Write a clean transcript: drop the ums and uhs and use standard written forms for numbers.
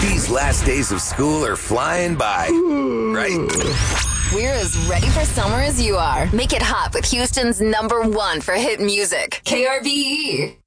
These last days of school are flying by, right? We're as ready for summer as you are. Make it hot with Houston's #1 for hit music, KRVE.